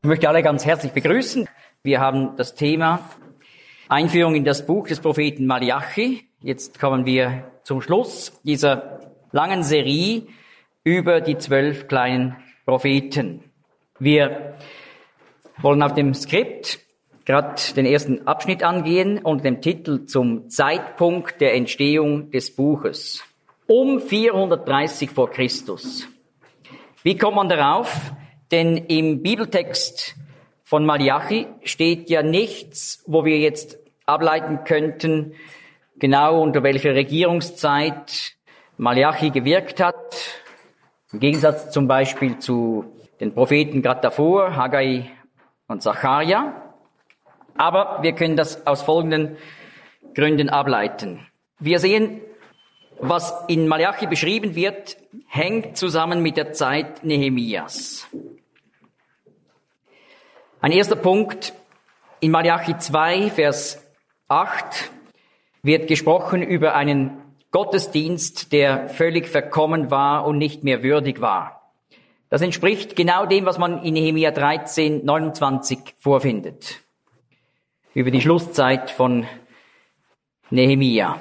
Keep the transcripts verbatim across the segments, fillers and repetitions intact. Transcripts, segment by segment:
möchte alle ganz herzlich begrüßen. Wir haben das Thema Einführung in das Buch des Propheten Malachi. Jetzt kommen wir zum Schluss dieser langen Serie über die zwölf kleinen Propheten. Wir wollen auf dem Skript gerade den ersten Abschnitt angehen unter dem Titel zum Zeitpunkt der Entstehung des Buches. Um vierhundertdreißig vor Christus. Wie kommt man darauf? Denn im Bibeltext von Malachi steht ja nichts, wo wir jetzt ableiten könnten, genau unter welcher Regierungszeit Malachi gewirkt hat. Im Gegensatz zum Beispiel zu den Propheten gerade davor, Haggai und Sacharja. Aber wir können das aus folgenden Gründen ableiten. Wir sehen, was in Malachi beschrieben wird, hängt zusammen mit der Zeit Nehemias. Ein erster Punkt, in Malachi zwei, Vers acht, wird gesprochen über einen Gottesdienst, der völlig verkommen war und nicht mehr würdig war. Das entspricht genau dem, was man in Nehemia dreizehn, neunundzwanzig vorfindet. Über die Schlusszeit von Nehemia.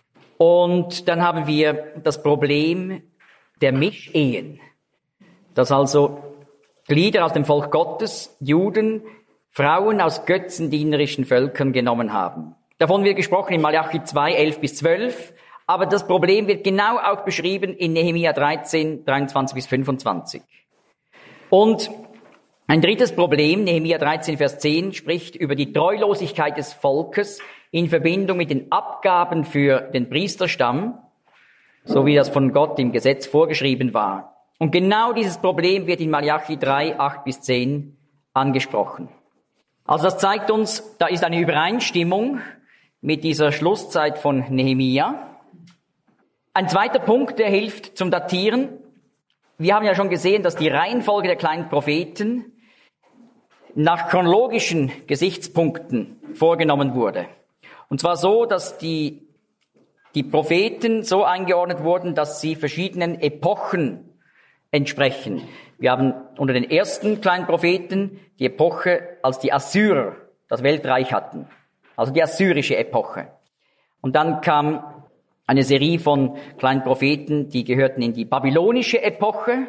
Und dann haben wir das Problem der Mischehen, dass also Glieder aus dem Volk Gottes, Juden, Frauen aus götzendienerischen Völkern genommen haben. Davon wird gesprochen in Malachi zwei, elf bis zwölf, aber das Problem wird genau auch beschrieben in Nehemia dreizehn, dreiundzwanzig bis fünfundzwanzig. Und ein drittes Problem, Nehemia dreizehn, Vers zehn, spricht über die Treulosigkeit des Volkes in Verbindung mit den Abgaben für den Priesterstamm, so wie das von Gott im Gesetz vorgeschrieben war. Und genau dieses Problem wird in Malachi drei, acht bis zehn angesprochen. Also das zeigt uns, da ist eine Übereinstimmung mit dieser Schlusszeit von Nehemia. Ein zweiter Punkt, der hilft zum Datieren. Wir haben ja schon gesehen, dass die Reihenfolge der kleinen Propheten nach chronologischen Gesichtspunkten vorgenommen wurde. Und zwar so, dass die, die Propheten so eingeordnet wurden, dass sie verschiedenen Epochen entsprechen. Wir haben unter den ersten kleinen Propheten die Epoche, als die Assyrer das Weltreich hatten. Also die assyrische Epoche. Und dann kam eine Serie von kleinen Propheten, die gehörten in die babylonische Epoche.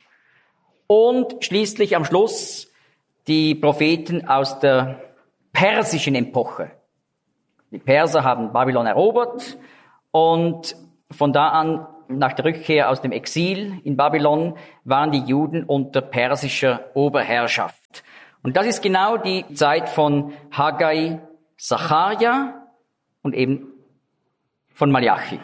Und schließlich am Schluss die Propheten aus der persischen Epoche. Die Perser haben Babylon erobert und von da an, nach der Rückkehr aus dem Exil in Babylon, waren die Juden unter persischer Oberherrschaft. Und das ist genau die Zeit von Haggai, Sacharja und eben von Malachi.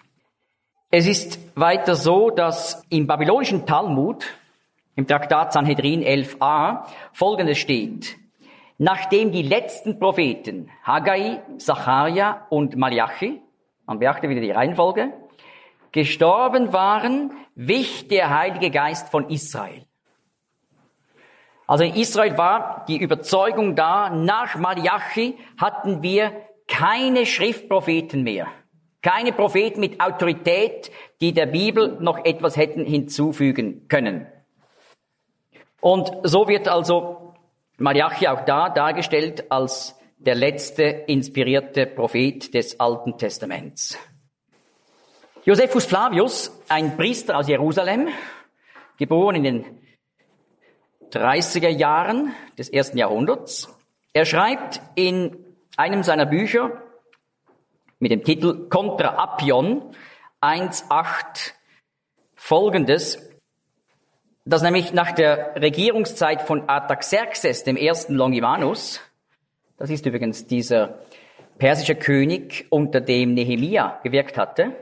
Es ist weiter so, dass im babylonischen Talmud, im Traktat Sanhedrin elf a, Folgendes steht. Nachdem die letzten Propheten, Haggai, Sacharja und Malachi, man beachte wieder die Reihenfolge, gestorben waren, wich der Heilige Geist von Israel. Also in Israel war die Überzeugung da, nach Malachi hatten wir keine Schriftpropheten mehr. Keine Propheten mit Autorität, die der Bibel noch etwas hätten hinzufügen können. Und so wird also Malachi auch da dargestellt als der letzte inspirierte Prophet des Alten Testaments. Josephus Flavius, ein Priester aus Jerusalem, geboren in den dreißiger Jahren des ersten Jahrhunderts, er schreibt in einem seiner Bücher mit dem Titel Contra Appion eins acht Folgendes, dass nämlich nach der Regierungszeit von Artaxerxes, dem ersten Longimanus, das ist übrigens dieser persische König, unter dem Nehemia gewirkt hatte.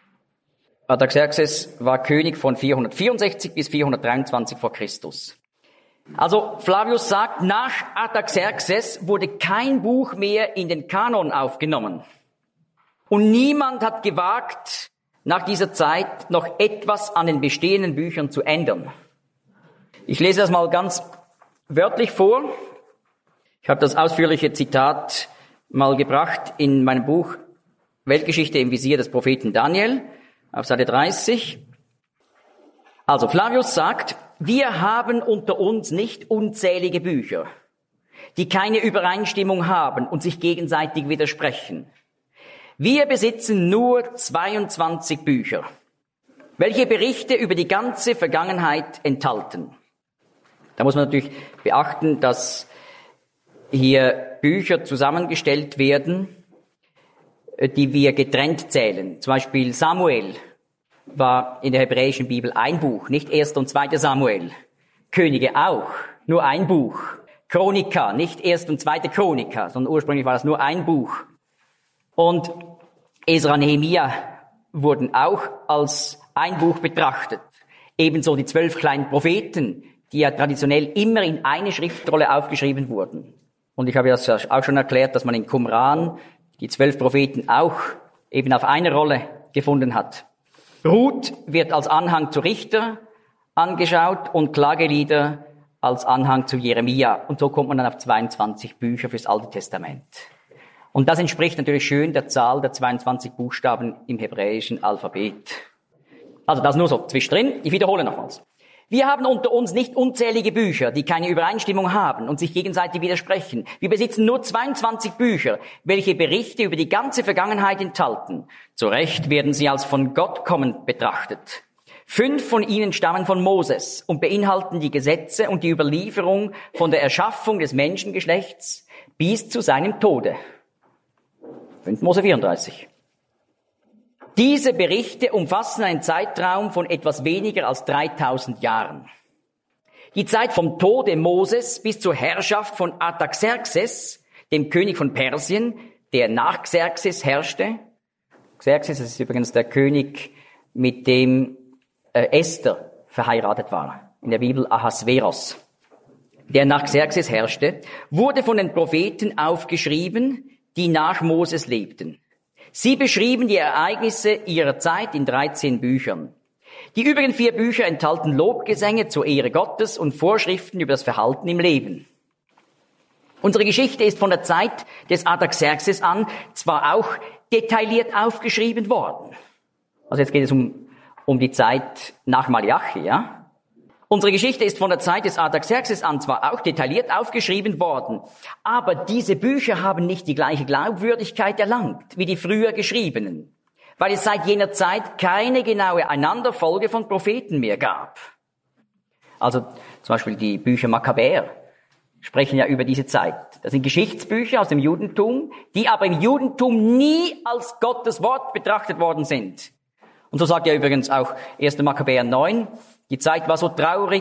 Artaxerxes war König von vierhundertvierundsechzig bis vierhundertdreiundzwanzig vor Christus. Also Flavius sagt, nach Artaxerxes wurde kein Buch mehr in den Kanon aufgenommen. Und niemand hat gewagt, nach dieser Zeit noch etwas an den bestehenden Büchern zu ändern. Ich lese das mal ganz wörtlich vor. Ich habe das ausführliche Zitat mal gebracht in meinem Buch Weltgeschichte im Visier des Propheten Daniel auf Seite dreißig. Also Flavius sagt, wir haben unter uns nicht unzählige Bücher, die keine Übereinstimmung haben und sich gegenseitig widersprechen. Wir besitzen nur zweiundzwanzig Bücher, welche Berichte über die ganze Vergangenheit enthalten. Da muss man natürlich beachten, dass hier Bücher zusammengestellt werden, die wir getrennt zählen. Zum Beispiel Samuel war in der hebräischen Bibel ein Buch, nicht erster und zweiter Samuel. Könige auch, nur ein Buch. Chronika, nicht erster und zweiter Chronika, sondern ursprünglich war das nur ein Buch. Und Esra, Nehemia wurden auch als ein Buch betrachtet. Ebenso die zwölf kleinen Propheten, die ja traditionell immer in eine Schriftrolle aufgeschrieben wurden. Und ich habe ja auch schon erklärt, dass man in Qumran die zwölf Propheten auch eben auf einer Rolle gefunden hat. Ruth wird als Anhang zu Richter angeschaut und Klagelieder als Anhang zu Jeremia. Und so kommt man dann auf zweiundzwanzig Bücher fürs Alte Testament. Und das entspricht natürlich schön der Zahl der zweiundzwanzig Buchstaben im hebräischen Alphabet. Also das nur so zwischendrin. Ich wiederhole nochmals. Wir haben unter uns nicht unzählige Bücher, die keine Übereinstimmung haben und sich gegenseitig widersprechen. Wir besitzen nur zweiundzwanzig Bücher, welche Berichte über die ganze Vergangenheit enthalten. Zu Recht werden sie als von Gott kommend betrachtet. Fünf von ihnen stammen von Moses und beinhalten die Gesetze und die Überlieferung von der Erschaffung des Menschengeschlechts bis zu seinem Tode. fünf Mose vierunddreißig. Diese Berichte umfassen einen Zeitraum von etwas weniger als dreitausend Jahren. Die Zeit vom Tode Moses bis zur Herrschaft von Artaxerxes, dem König von Persien, der nach Xerxes herrschte. Xerxes ist übrigens der König, mit dem äh, Esther verheiratet war. In der Bibel Ahasveros. Der nach Xerxes herrschte, wurde von den Propheten aufgeschrieben, die nach Moses lebten. Sie beschrieben die Ereignisse ihrer Zeit in dreizehn Büchern. Die übrigen vier Bücher enthalten Lobgesänge zur Ehre Gottes und Vorschriften über das Verhalten im Leben. Unsere Geschichte ist von der Zeit des Artaxerxes an zwar auch detailliert aufgeschrieben worden. Also jetzt geht es um, um die Zeit nach Malachi, ja? Unsere Geschichte ist von der Zeit des Artaxerxes an zwar auch detailliert aufgeschrieben worden, aber diese Bücher haben nicht die gleiche Glaubwürdigkeit erlangt wie die früher geschriebenen, weil es seit jener Zeit keine genaue Einanderfolge von Propheten mehr gab. Also zum Beispiel die Bücher Makkabäer sprechen ja über diese Zeit. Das sind Geschichtsbücher aus dem Judentum, die aber im Judentum nie als Gottes Wort betrachtet worden sind. Und so sagt ja übrigens auch erster Makkabäer neun, die Zeit war so traurig,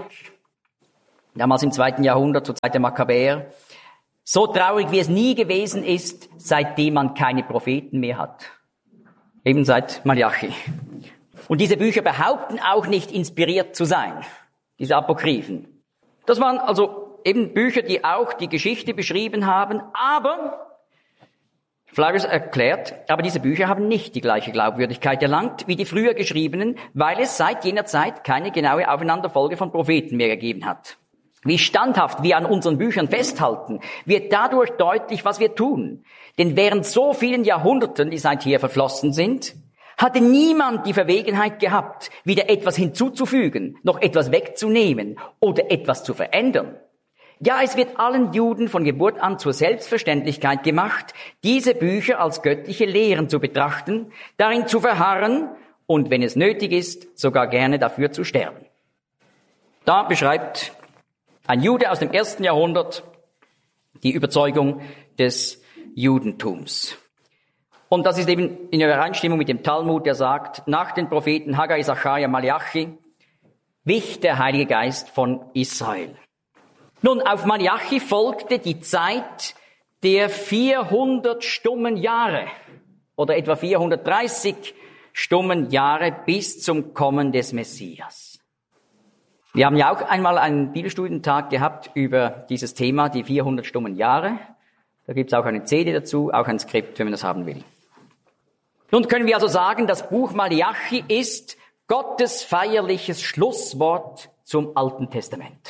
damals im zweiten Jahrhundert, zur Zeit der Makkabäer, so traurig, wie es nie gewesen ist, seitdem man keine Propheten mehr hat. Eben seit Malachi. Und diese Bücher behaupten auch nicht inspiriert zu sein, diese Apokryphen. Das waren also eben Bücher, die auch die Geschichte beschrieben haben, aber Flavius erklärt, aber diese Bücher haben nicht die gleiche Glaubwürdigkeit erlangt wie die früher geschriebenen, weil es seit jener Zeit keine genaue Aufeinanderfolge von Propheten mehr gegeben hat. Wie standhaft wir an unseren Büchern festhalten, wird dadurch deutlich, was wir tun. Denn während so vielen Jahrhunderten, die seither verflossen sind, hatte niemand die Verwegenheit gehabt, wieder etwas hinzuzufügen, noch etwas wegzunehmen oder etwas zu verändern. Ja, es wird allen Juden von Geburt an zur Selbstverständlichkeit gemacht, diese Bücher als göttliche Lehren zu betrachten, darin zu verharren und, wenn es nötig ist, sogar gerne dafür zu sterben. Da beschreibt ein Jude aus dem ersten Jahrhundert die Überzeugung des Judentums. Und das ist eben in Übereinstimmung mit dem Talmud, der sagt, nach den Propheten Haggai, Sacharja, Malachi wich der Heilige Geist von Israel. Nun, auf Malachi folgte die Zeit der vierhundert stummen Jahre oder etwa vierhundertdreißig stummen Jahre bis zum Kommen des Messias. Wir haben ja auch einmal einen Bibelstudientag gehabt über dieses Thema, die vierhundert stummen Jahre. Da gibt es auch eine C D dazu, auch ein Skript, wenn man das haben will. Nun können wir also sagen, das Buch Malachi ist Gottes feierliches Schlusswort zum Alten Testament.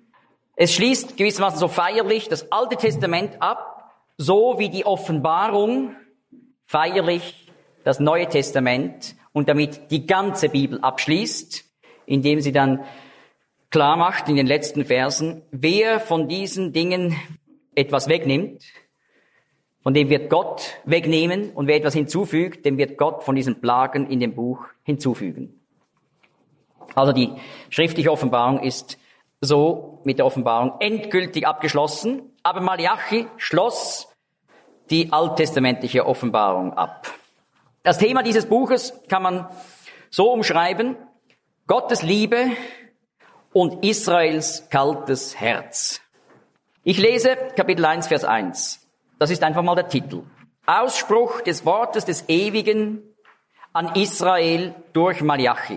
Es schließt gewissermaßen so feierlich das Alte Testament ab, so wie die Offenbarung feierlich das Neue Testament und damit die ganze Bibel abschließt, indem sie dann klar macht in den letzten Versen, wer von diesen Dingen etwas wegnimmt, von dem wird Gott wegnehmen, und wer etwas hinzufügt, dem wird Gott von diesen Plagen in dem Buch hinzufügen. Also die schriftliche Offenbarung ist so mit der Offenbarung endgültig abgeschlossen, aber Malachi schloss die alttestamentliche Offenbarung ab. Das Thema dieses Buches kann man so umschreiben: Gottes Liebe und Israels kaltes Herz. Ich lese Kapitel eins, Vers eins. Das ist einfach mal der Titel. Ausspruch des Wortes des Ewigen an Israel durch Malachi.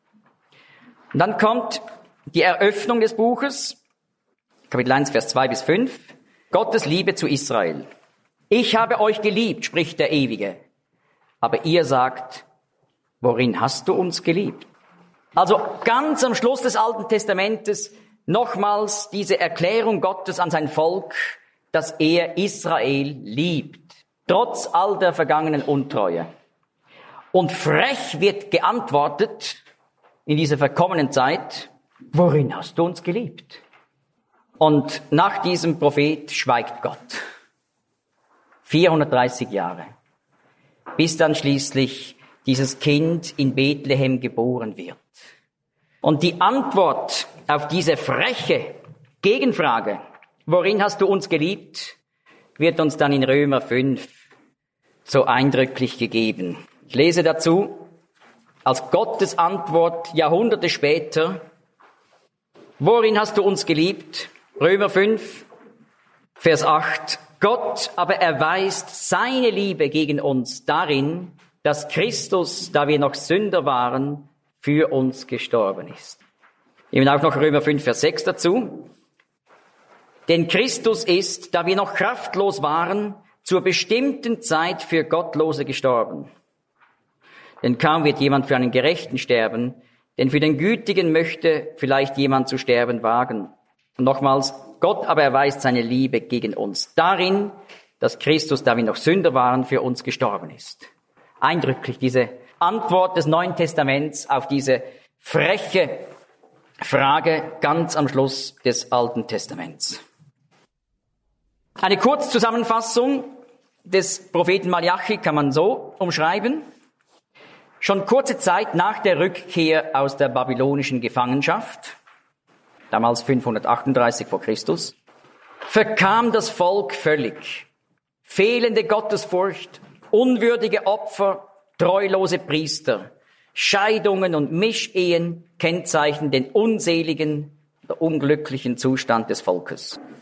Und dann kommt die Eröffnung des Buches, Kapitel eins, Vers zwei bis fünf. Gottes Liebe zu Israel. Ich habe euch geliebt, spricht der Ewige. Aber ihr sagt, worin hast du uns geliebt? Also ganz am Schluss des Alten Testamentes nochmals diese Erklärung Gottes an sein Volk, dass er Israel liebt, trotz all der vergangenen Untreue. Und frech wird geantwortet in dieser verkommenen Zeit, worin hast du uns geliebt? Und nach diesem Prophet schweigt Gott. vierhundertdreißig Jahre. Bis dann schließlich dieses Kind in Bethlehem geboren wird. Und die Antwort auf diese freche Gegenfrage, worin hast du uns geliebt, wird uns dann in Römer fünf so eindrücklich gegeben. Ich lese dazu, als Gottes Antwort Jahrhunderte später, worin hast du uns geliebt? Römer fünf, Vers acht. Gott aber erweist seine Liebe gegen uns darin, dass Christus, da wir noch Sünder waren, für uns gestorben ist. Eben auch noch Römer fünf, Vers sechs dazu. Denn Christus ist, da wir noch kraftlos waren, zur bestimmten Zeit für Gottlose gestorben. Denn kaum wird jemand für einen Gerechten sterben, denn für den Gütigen möchte vielleicht jemand zu sterben wagen. Und nochmals, Gott aber erweist seine Liebe gegen uns darin, dass Christus, da wir noch Sünder waren, für uns gestorben ist. Eindrücklich diese Antwort des Neuen Testaments auf diese freche Frage ganz am Schluss des Alten Testaments. Eine Kurzzusammenfassung des Propheten Malachi kann man so umschreiben. Schon kurze Zeit nach der Rückkehr aus der babylonischen Gefangenschaft, damals fünfhundertachtunddreißig vor Christus, verkam das Volk völlig. Fehlende Gottesfurcht, unwürdige Opfer, treulose Priester, Scheidungen und Mischehen kennzeichnen den unseligen, unglücklichen Zustand des Volkes.